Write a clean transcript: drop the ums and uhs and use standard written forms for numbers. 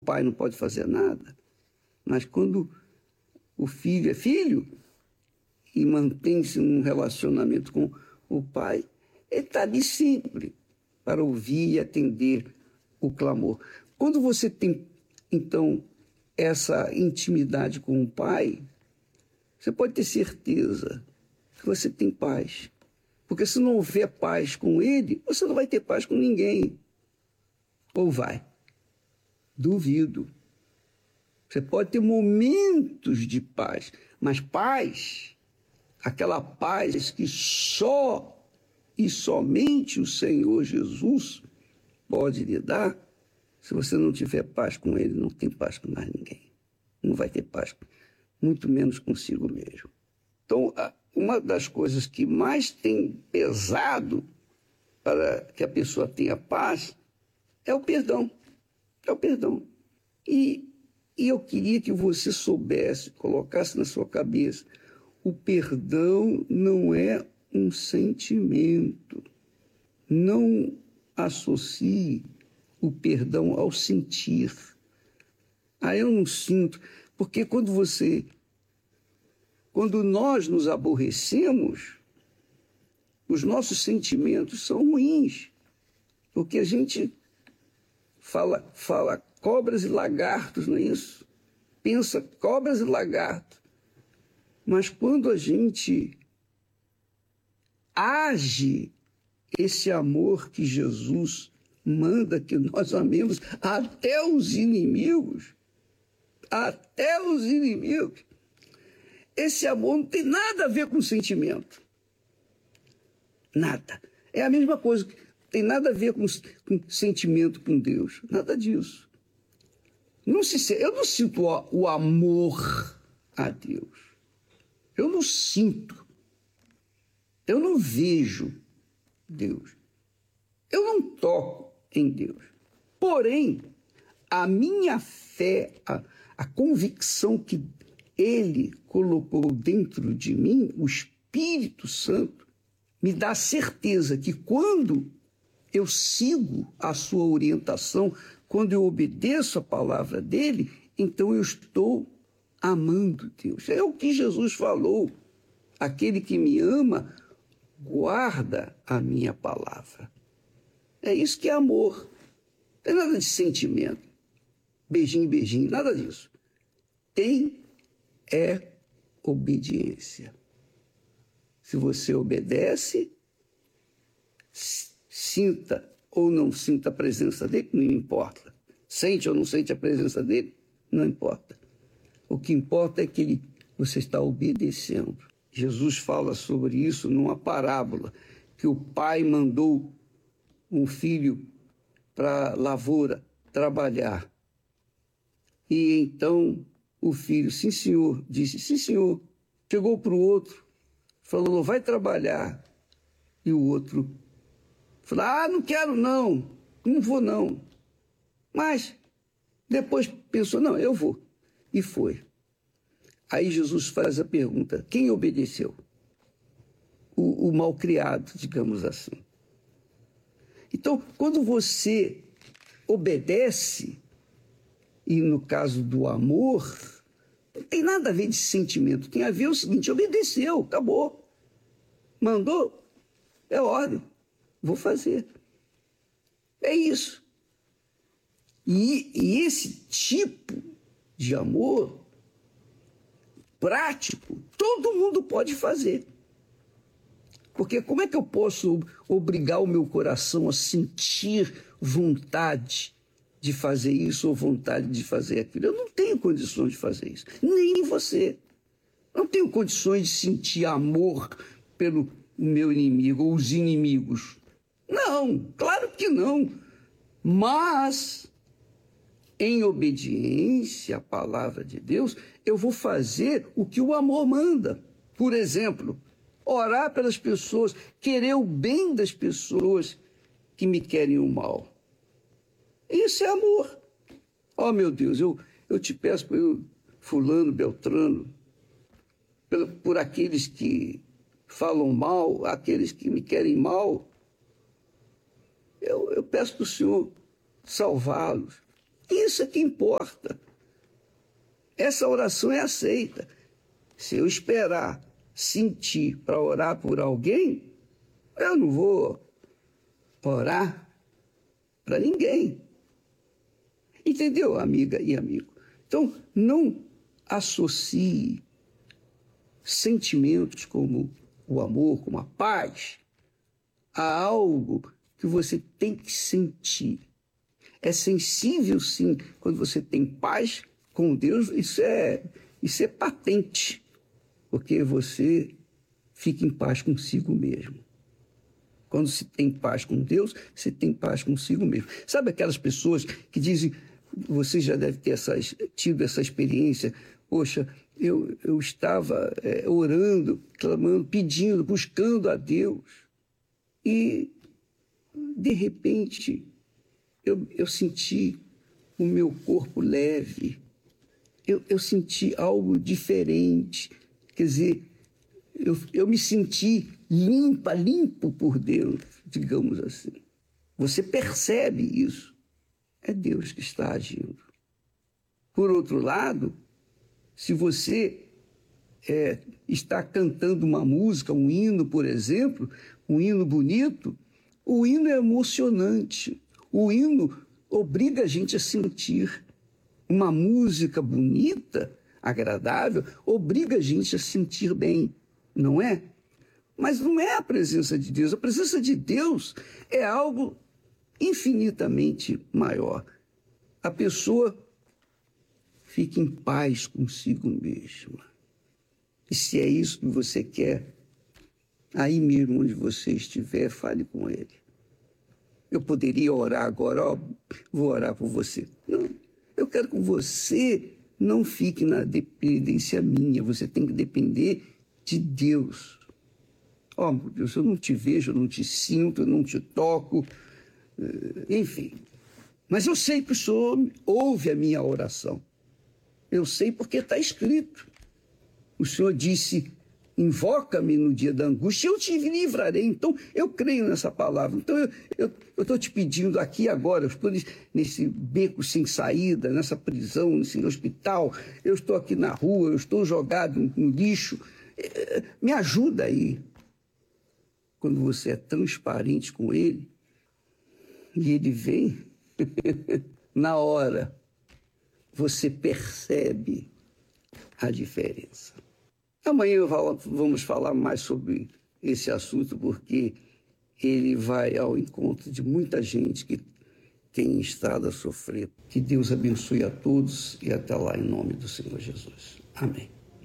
pai não pode fazer nada, mas quando o filho é filho e mantém-se num relacionamento com o pai, ele está ali sempre para ouvir e atender o clamor. Quando você tem, então, essa intimidade com o pai, você pode ter certeza que você tem paz. Porque se não houver paz com ele, você não vai ter paz com ninguém. Ou vai? Duvido. Você pode ter momentos de paz, mas paz, aquela paz que só e somente o Senhor Jesus pode lhe dar, se você não tiver paz com ele, não tem paz com mais ninguém. Não vai ter paz, muito menos consigo mesmo. Então, uma das coisas que mais tem pesado para que a pessoa tenha paz é o perdão. É o perdão. E eu queria que você soubesse, colocasse na sua cabeça, o perdão não é um sentimento. Não associe o perdão ao sentir. Eu não sinto, porque quando nós nos aborrecemos, os nossos sentimentos são ruins, porque a gente fala cobras e lagartos, não é isso? Pensa cobras e lagartos. Mas quando a gente age esse amor que Jesus manda que nós amemos até os inimigos, esse amor não tem nada a ver com sentimento. Nada. É a mesma coisa, tem nada a ver com sentimento com Deus. Nada disso. Eu não sinto o amor a Deus. Eu não sinto. Eu não vejo Deus. Eu não toco em Deus. Porém, a minha fé, a convicção que Ele colocou dentro de mim, o Espírito Santo, me dá certeza que quando eu sigo a sua orientação, quando eu obedeço a palavra dele, então eu estou amando Deus. É o que Jesus falou. Aquele que me ama, guarda a minha palavra. É isso que é amor. Não tem nada de sentimento. Beijinho, beijinho, nada disso. Tem obediência. Se você obedece, sinta ou não sinta a presença dele, não importa. Sente ou não sente a presença dele, não importa. O que importa é que você está obedecendo. Jesus fala sobre isso numa parábola, que o pai mandou um filho para a lavoura trabalhar. E então o filho, sim senhor, disse, sim senhor. Chegou para o outro, falou, vai trabalhar. E o outro falou, não quero não vou não. Mas depois pensou, não, eu vou. E foi. Aí Jesus faz a pergunta, quem obedeceu? O malcriado, digamos assim. Então, quando você obedece, e no caso do amor, não tem nada a ver de sentimento, tem a ver o seguinte, obedeceu, acabou. Mandou, é ordem, vou fazer. É isso. E esse tipo de amor prático, todo mundo pode fazer. Porque como é que eu posso obrigar o meu coração a sentir vontade de fazer isso ou vontade de fazer aquilo? Eu não tenho condições de fazer isso. Nem você. Não tenho condições de sentir amor pelo meu inimigo ou os inimigos. Não, claro que não. Mas, em obediência à palavra de Deus, eu vou fazer o que o amor manda. Por exemplo, orar pelas pessoas, querer o bem das pessoas que me querem o mal. Isso é amor. Meu Deus, eu te peço por fulano, beltrano, por aqueles que falam mal, aqueles que me querem mal. Eu peço para o Senhor salvá-los. Isso é que importa. Essa oração é aceita. Se eu esperar sentir para orar por alguém, eu não vou orar para ninguém. Entendeu, amiga e amigo? Então, não associe sentimentos como o amor, como a paz, a algo que você tem que sentir. É sensível, sim, quando você tem paz com Deus, isso é patente, porque você fica em paz consigo mesmo. Quando se tem paz com Deus, você tem paz consigo mesmo. Sabe aquelas pessoas que dizem, você já deve ter tido essa experiência, poxa, eu estava orando, clamando, pedindo, buscando a Deus, e de repente eu senti o meu corpo leve, eu senti algo diferente, quer dizer, eu me senti limpo por Deus, digamos assim. Você percebe isso. É Deus que está agindo. Por outro lado, se você está cantando uma música, um hino, por exemplo, um hino bonito, o hino é emocionante. O hino obriga a gente a sentir. Uma música bonita, agradável, obriga a gente a sentir bem, não é? Mas não é a presença de Deus. A presença de Deus é algo infinitamente maior. A pessoa fica em paz consigo mesma. E se é isso que você quer, aí mesmo onde você estiver, fale com Ele. Eu poderia orar agora, vou orar por você. Não, eu quero que você não fique na dependência minha. Você tem que depender de Deus. Meu Deus, eu não te vejo, eu não te sinto, eu não te toco, enfim. Mas eu sei que o Senhor ouve a minha oração. Eu sei porque está escrito. O Senhor disse, invoca-me no dia da angústia, eu te livrarei. Então, eu creio nessa palavra. Então, eu estou te pedindo aqui agora, eu estou nesse beco sem saída, nessa prisão, nesse hospital, eu estou aqui na rua, eu estou jogado no lixo. Me ajuda aí. Quando você é transparente com Ele, e Ele vem, na hora, você percebe a diferença. Amanhã vamos falar mais sobre esse assunto, porque ele vai ao encontro de muita gente que tem estado a sofrer. Que Deus abençoe a todos e até lá em nome do Senhor Jesus. Amém.